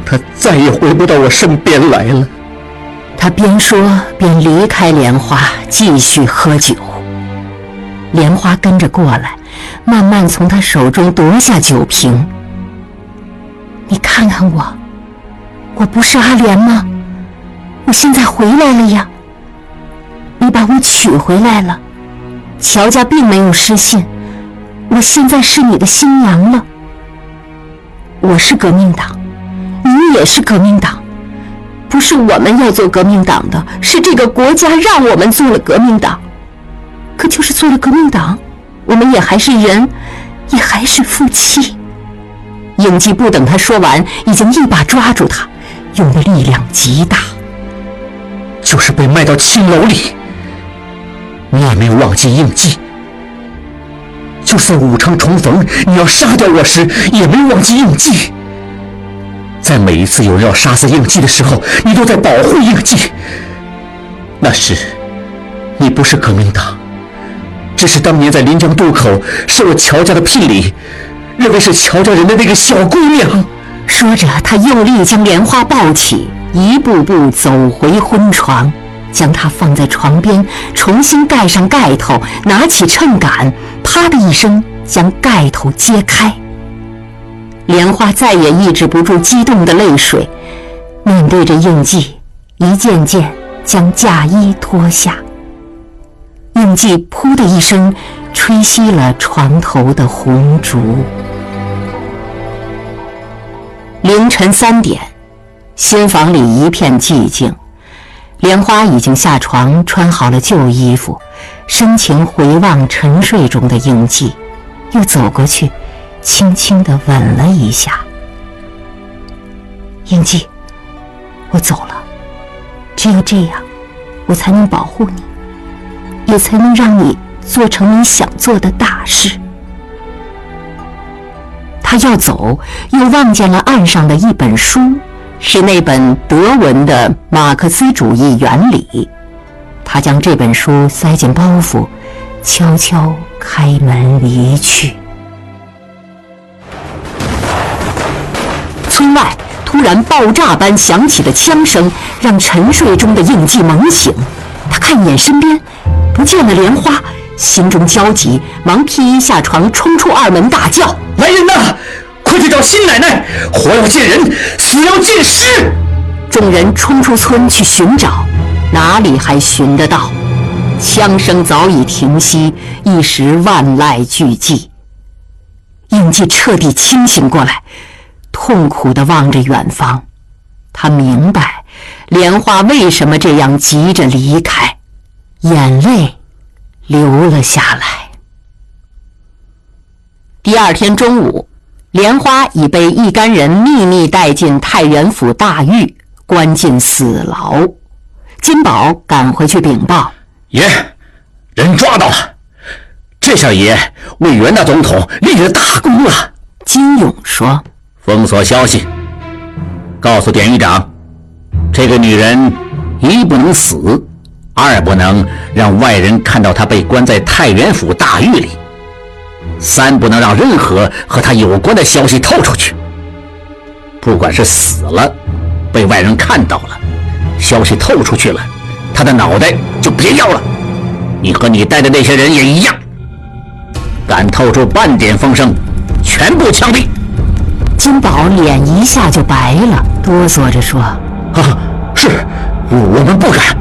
他再也回不到我身边来了。 他边说边离开莲花，继续喝酒。莲花跟着过来，慢慢从他手中夺下酒瓶。你看看我不是阿莲吗？我现在回来了呀，你把我娶回来了，乔家并没有失信，我现在是你的新娘了。我是革命党，你也是革命党，不是我们要做革命党的，是这个国家让我们做了革命党。可就是做了革命党，我们也还是人，也还是夫妻。应季不等他说完，已经一把抓住他，用的力量极大。 就是被卖到青楼里，你也没有忘记应季；就算武昌重逢，你要杀掉我时，也没忘记应季。在每一次有人要杀死应季的时候，你都在保护应季。那时你不是革命党，只是当年在临江渡口受了乔家的聘礼，认为是乔家人的那个小姑娘。 说着，他用力将莲花抱起，一步步走回婚床，将她放在床边，重新盖上盖头，拿起秤杆，啪的一声将盖头揭开。莲花再也抑制不住激动的泪水，面对着应季，一件件将嫁衣脱下。应季噗的一声吹熄了床头的红烛。凌晨3点，新房里一片寂静。莲花已经下床，穿好了旧衣服，深情回望沉睡中的应季，又走过去，轻轻地吻了一下。应季，我走了，只有这样，我才能保护你，也才能让你做成你想做的大事。他要走，又望见了岸上的一本书，是那本德文的《马克思主义原理》。他将这本书塞进包袱，悄悄开门离去。村外突然爆炸般响起的枪声，让沉睡中的应季猛醒。他看一眼身边，不见了莲花，心中焦急，忙披衣下床，冲出二门，大叫： 来人呐，快去找新奶奶，活要见人，死要见尸！ 众人冲出村去寻找，哪里还寻得到？枪声早已停息，一时万籁俱寂。应季彻底清醒过来，痛苦地望着远方。他明白莲花为什么这样急着离开，眼泪流了下来。第二天中午，莲花已被一干人秘密带进太原府大狱，关进死牢。金宝赶回去禀报： 爷，人抓到了，这下爷为袁大总统立了大功了。 金勇说： 封锁消息，告诉典狱长，这个女人一不能死，二不能让外人看到她被关在太原府大狱里，三不能让任何和她有关的消息透出去。不管是死了，被外人看到了，消息透出去了，她的脑袋就别要了。你和你带的那些人也一样，敢透出半点风声，全部枪毙。 金宝脸一下就白了，哆嗦着说： 是，我们不敢。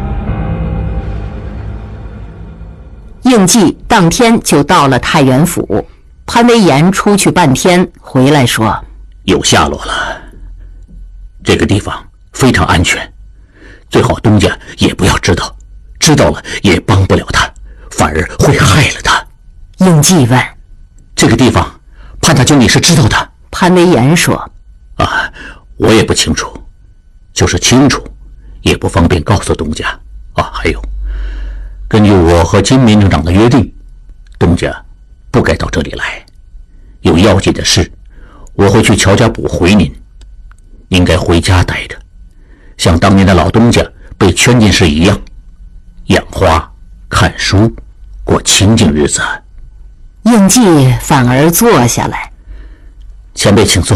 应季当天就到了太原府，潘威严出去半天，回来说： 有下落了，这个地方非常安全，最好东家也不要知道，知道了也帮不了他，反而会害了他。 应季问： 这个地方潘大经理是知道的？ 潘威严说： 我也不清楚，就是清楚也不方便告诉东家。还有，根据我和金民政长的约定，东家不该到这里来。有要紧的事，我会去乔家补回您，应该回家待着，像当年的老东家被圈进士一样，养花、看书，过清静日子。 应季反而坐下来。 前辈请坐。